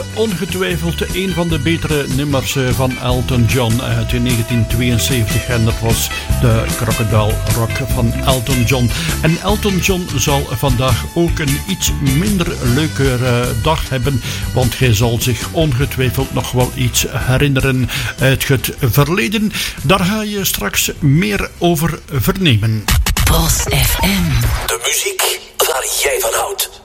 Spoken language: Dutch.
Ongetwijfeld een van de betere nummers van Elton John uit 1972 en dat was de Crocodile Rock van Elton John. En Elton John zal vandaag ook een iets minder leuke dag hebben, want hij zal zich ongetwijfeld nog wel iets herinneren uit het verleden. Daar ga je straks meer over vernemen. Bos FM. De muziek waar jij van houdt.